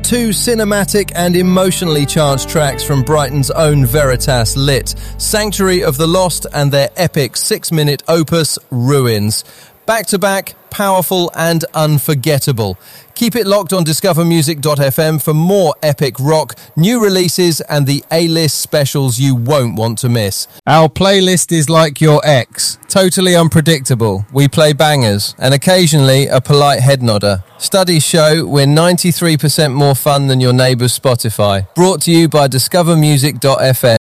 two cinematic and emotionally charged tracks from Brighton's own Veritas Lit, Sanctuary of the Lost and their epic 6-minute opus, Ruins. Back-to-back, powerful and unforgettable. Keep it locked on discovermusic.fm for more epic rock, new releases and the A-list specials you won't want to miss. Our playlist is like your ex, totally unpredictable. We play bangers and occasionally a polite head nodder. Studies show we're 93% more fun than your neighbour's Spotify. Brought to you by discovermusic.fm.